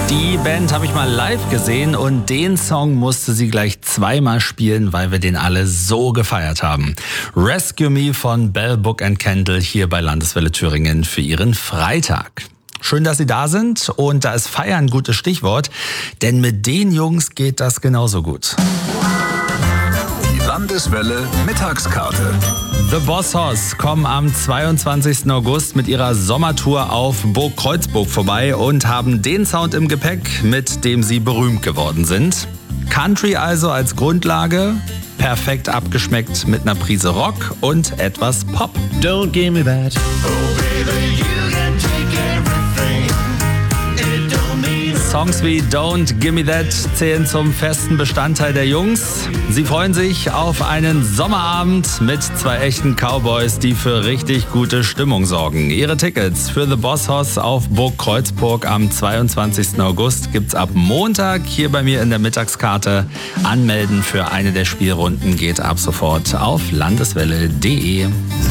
Die Band habe ich mal live gesehen und den Song musste sie gleich zweimal spielen, weil wir den alle so gefeiert haben. Rescue Me von Bell Book & Candle hier bei Landeswelle Thüringen für ihren Freitag. Schön, dass Sie da sind und da ist Feiern ein gutes Stichwort, denn mit den Jungs geht das genauso gut. Die Landeswelle Mittagskarte. The Boss Hoss kommen am 22. August mit ihrer Sommertour auf Burg Kreuzburg vorbei und haben den Sound im Gepäck, mit dem sie berühmt geworden sind. Country also als Grundlage, perfekt abgeschmeckt mit einer Prise Rock und etwas Pop. Don't give me that. Oh baby, you can take everything. It don't mean Songs wie Don't Gimme That zählen zum festen Bestandteil der Jungs. Sie freuen sich auf einen Sommerabend mit zwei echten Cowboys, die für richtig gute Stimmung sorgen. Ihre Tickets für The Boss Hoss auf Burg Kreuzburg am 22. August gibt's ab Montag hier bei mir in der Mittagskarte. Anmelden für eine der Spielrunden geht ab sofort auf landeswelle.de.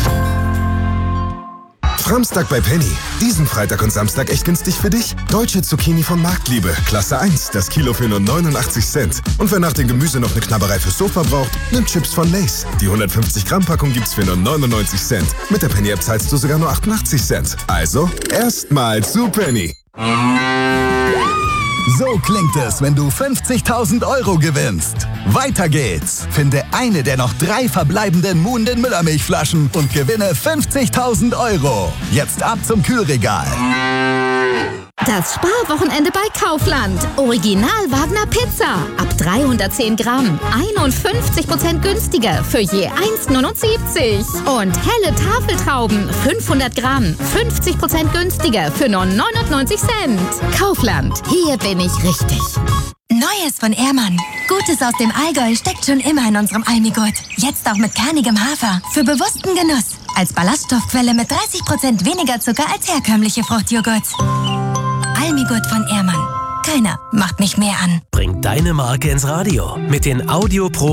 Framstag bei Penny. Diesen Freitag und Samstag echt günstig für dich. Deutsche Zucchini von Marktliebe. Klasse 1. Das Kilo für nur 89 Cent. Und wer nach dem Gemüse noch eine Knabberei fürs Sofa braucht, nimmt Chips von Lay's. Die 150 Gramm Packung gibt's für nur 99 Cent. Mit der Penny App zahlst du sogar nur 88 Cent. Also, erstmal zu Penny. So klingt es, wenn du 50.000 € gewinnst. Weiter geht's. Finde eine der noch 3 verbleibenden Muhnden Müllermilchflaschen und gewinne 50.000 €. Jetzt ab zum Kühlregal. Das Sparwochenende bei Kaufland. Original Wagner Pizza. Ab 310 Gramm. 51% günstiger für je 1,79. Und helle Tafeltrauben. 500 Gramm. 50% günstiger für nur 99 Cent. Kaufland. Hier bin ich richtig. Neues von Ehrmann. Gutes aus dem Allgäu steckt schon immer in unserem Almigurt. Jetzt auch mit kernigem Hafer. Für bewussten Genuss. Als Ballaststoffquelle mit 30% weniger Zucker als herkömmliche Fruchtjoghurts. Almigurt von Ehrmann. Keiner macht mich mehr an. Bring deine Marke ins Radio mit den Audio Pro